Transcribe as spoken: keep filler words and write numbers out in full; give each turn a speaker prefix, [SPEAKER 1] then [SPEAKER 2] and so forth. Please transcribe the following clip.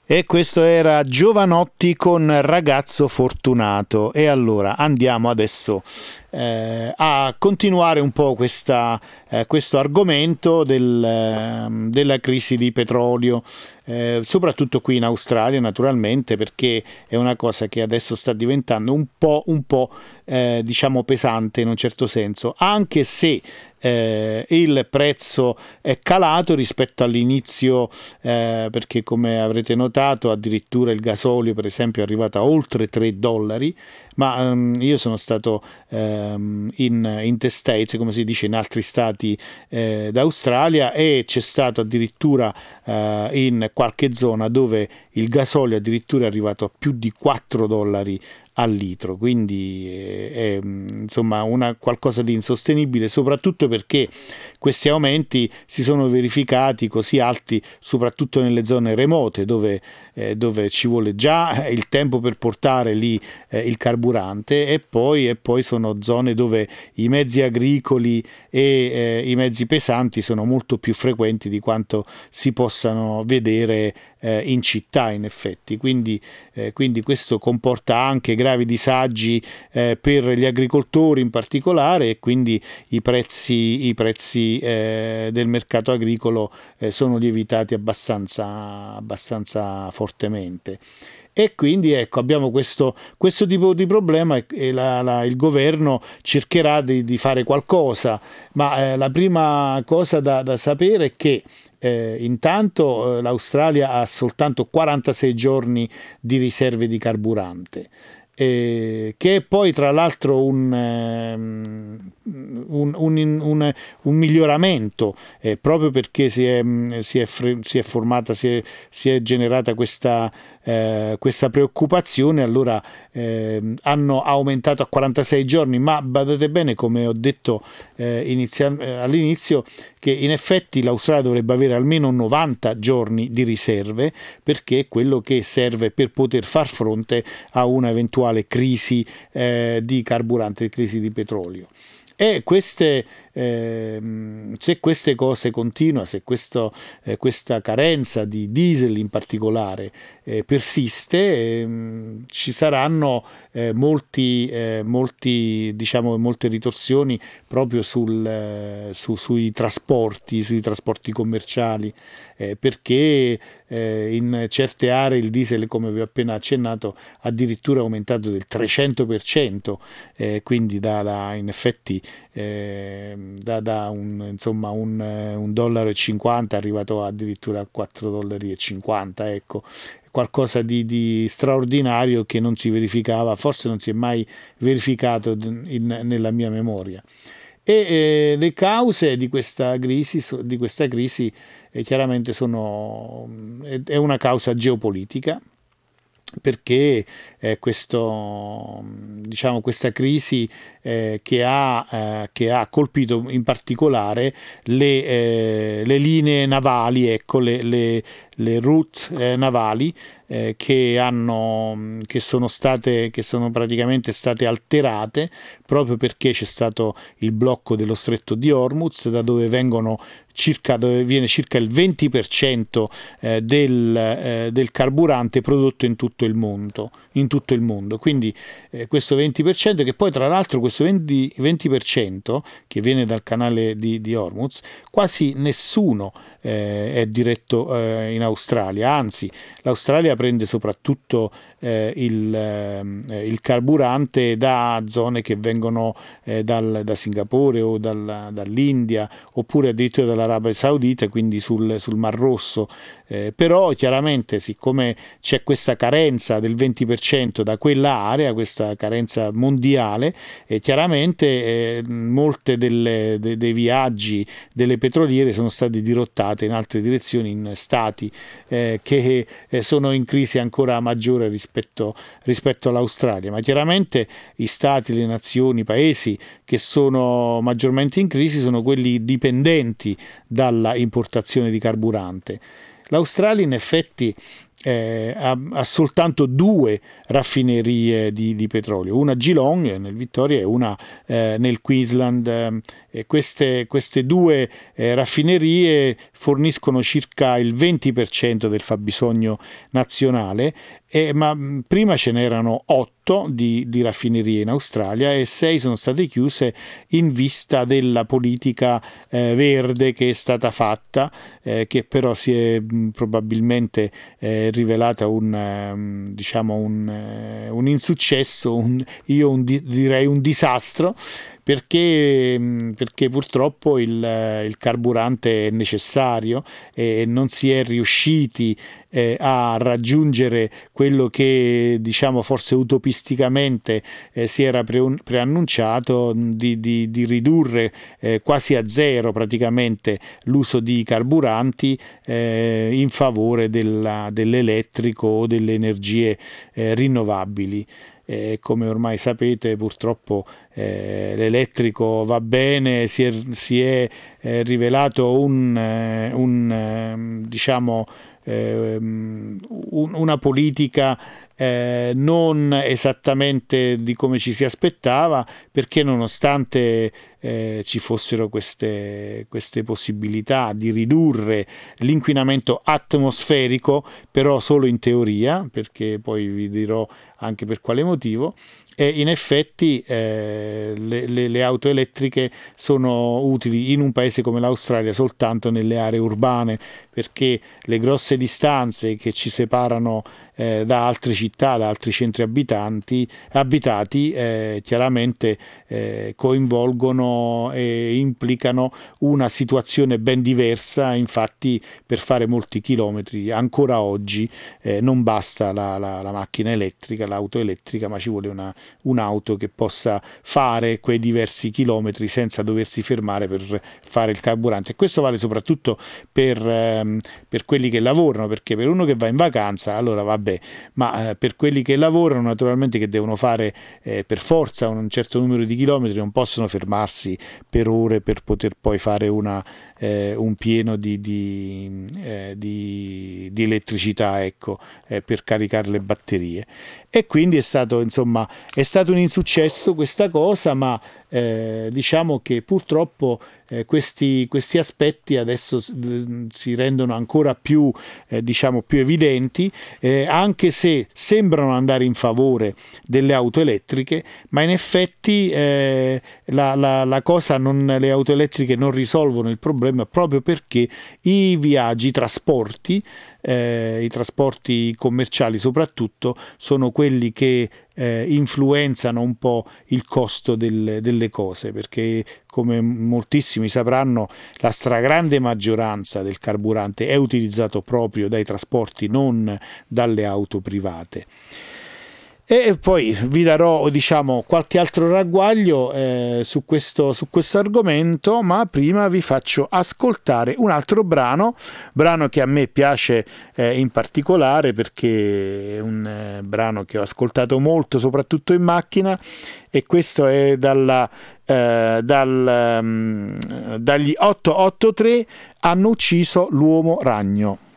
[SPEAKER 1] E questo era Giovanotti con Ragazzo Fortunato. E allora andiamo adesso eh, a continuare un po' questa, eh, questo argomento del, eh, della crisi di petrolio, eh, soprattutto qui in Australia naturalmente, perché è una cosa che adesso sta diventando un po', un po' eh, diciamo pesante in un certo senso, anche se Eh, il prezzo è calato rispetto all'inizio, eh, perché come avrete notato addirittura il gasolio per esempio è arrivato a oltre tre dollari, ma um, io sono stato um, in, in the States, come si dice in altri stati eh, d'Australia, e c'è stato addirittura uh, in qualche zona dove il gasolio addirittura è arrivato a più di quattro dollari al litro, quindi è, è insomma una qualcosa di insostenibile, soprattutto perché questi aumenti si sono verificati così alti soprattutto nelle zone remote dove, eh, dove ci vuole già il tempo per portare lì eh, il carburante, e poi, e poi sono zone dove i mezzi agricoli e eh, i mezzi pesanti sono molto più frequenti di quanto si possano vedere eh, in città in effetti, quindi, eh, quindi questo comporta anche gravi disagi eh, per gli agricoltori in particolare, e quindi i prezzi, i prezzi eh, del mercato agricolo eh, sono lievitati abbastanza, abbastanza fortemente. E quindi ecco abbiamo questo, questo tipo di problema, e la, la, il governo cercherà di, di fare qualcosa, ma eh, la prima cosa da, da sapere è che Eh, intanto eh, l'Australia ha soltanto quarantasei giorni di riserve di carburante, eh, che è poi tra l'altro un, um, un, un, un, un miglioramento, eh, proprio perché si è, si è, si è formata, si è, si è generata questa, eh, questa preoccupazione. Allora eh, hanno aumentato a quarantasei giorni, ma badate bene, come ho detto eh, inizia, eh, all'inizio, che in effetti l'Australia dovrebbe avere almeno novanta giorni di riserve, perché è quello che serve per poter far fronte a una eventuale crisi eh, di carburante, crisi di petrolio. E queste, eh, se queste cose continuano, se questo, eh, questa carenza di diesel in particolare eh, persiste, eh, ci saranno eh, molti, eh, molti, diciamo, molte ritorsioni proprio sul, eh, su, sui trasporti, sui trasporti commerciali, eh, perché eh, in certe aree il diesel, come vi ho appena accennato, addirittura è aumentato del trecento per cento, eh, quindi da, da in effetti eh, da, da un, insomma un, un dollaro e cinquanta è arrivato addirittura a quattro dollari e cinquanta, ecco, qualcosa di, di straordinario che non si verificava, forse non si è mai verificato in, nella mia memoria. E eh, le cause di questa crisi, di questa crisi eh, chiaramente sono, è una causa geopolitica, perché eh, questo, diciamo, questa crisi eh, che, ha, eh, che ha colpito in particolare le, eh, le linee navali, ecco, le, le, le route eh, navali eh, che, hanno, che sono state, che sono praticamente state alterate proprio perché c'è stato il blocco dello stretto di Hormuz, da dove vengono circa, dove viene circa il venti per cento eh, del, eh, del carburante prodotto in tutto il mondo, in tutto il mondo. Quindi eh, questo venti per cento, che poi tra l'altro questo venti, venti per cento che viene dal canale di, di Hormuz, quasi nessuno eh, è diretto eh, in Australia, anzi l'Australia prende soprattutto eh, il, eh, il carburante da zone che vengono eh, dal, da Singapore o dal, dall'India, oppure addirittura dall'Arabia Saudita, quindi sul, sul Mar Rosso. Eh, però chiaramente, siccome c'è questa carenza del venti per cento da quella area, questa carenza mondiale, eh, chiaramente eh, molte delle, de, dei viaggi delle petroliere sono state dirottate in altre direzioni, in stati eh, che eh, sono in crisi ancora maggiore rispetto, rispetto all'Australia. Ma chiaramente i stati, le nazioni, i paesi che sono maggiormente in crisi sono quelli dipendenti dalla importazione di carburante. L'Australia in effetti Eh, ha, ha soltanto due raffinerie di, di petrolio, una a Geelong nel Victoria e una eh, nel Queensland. E queste, queste due eh, raffinerie forniscono circa il venti per cento del fabbisogno nazionale, eh, ma mh, prima ce n'erano otto di, di raffinerie in Australia e sei sono state chiuse in vista della politica eh, verde che è stata fatta, eh, che però si è mh, probabilmente eh, rivelata un, um, diciamo un, uh, un insuccesso, un, io un, direi un disastro, perché, perché purtroppo il, il carburante è necessario e non si è riusciti eh, a raggiungere quello che, diciamo, forse utopisticamente eh, si era pre- preannunciato di, di, di ridurre eh, quasi a zero praticamente l'uso di carburanti eh, in favore della, dell'elettrico o delle energie eh, rinnovabili. Eh, come ormai sapete, purtroppo eh, l'elettrico va bene, si è, si è eh, rivelato un, eh, un eh, diciamo eh, un, una politica eh, non esattamente di come ci si aspettava, perché nonostante eh, ci fossero queste, queste possibilità di ridurre l'inquinamento atmosferico, però solo in teoria, perché poi vi dirò anche per quale motivo, e in effetti eh, le, le, le auto elettriche sono utili in un paese come l'Australia soltanto nelle aree urbane, perché le grosse distanze che ci separano eh, da altre città, da altri centri abitanti, abitati, eh, chiaramente eh, coinvolgono e implicano una situazione ben diversa. Infatti per fare molti chilometri ancora oggi eh, non basta la, la, la macchina elettrica, l'auto elettrica, ma ci vuole una, un'auto che possa fare quei diversi chilometri senza doversi fermare per fare il carburante. E questo vale soprattutto per, ehm, per quelli che lavorano, perché per uno che va in vacanza allora vabbè, ma eh, per quelli che lavorano naturalmente, che devono fare eh, per forza un certo numero di chilometri, non possono fermarsi per ore per poter poi fare una Eh, un pieno di, di, eh, di, di elettricità, ecco, eh, per caricare le batterie. E quindi è stato, insomma, è stato un insuccesso questa cosa, ma eh, diciamo che purtroppo eh, questi, questi aspetti adesso si rendono ancora più, eh, diciamo, più evidenti, eh, anche se sembrano andare in favore delle auto elettriche, ma in effetti eh, la, la, la cosa non, le auto elettriche non risolvono il problema, proprio perché i viaggi, i trasporti, eh, i trasporti commerciali soprattutto, sono quelli che eh, influenzano un po' il costo del, delle cose, perché come moltissimi sapranno la stragrande maggioranza del carburante è utilizzato proprio dai trasporti, non dalle auto private. E poi vi darò, diciamo, qualche altro ragguaglio eh, su questo su questo argomento, ma prima vi faccio ascoltare un altro brano, brano che a me piace eh, in particolare, perché è un eh, brano che ho ascoltato molto, soprattutto in macchina, e questo è dalla, eh, dal, um, dagli otto otto tre, Hanno ucciso l'uomo ragno.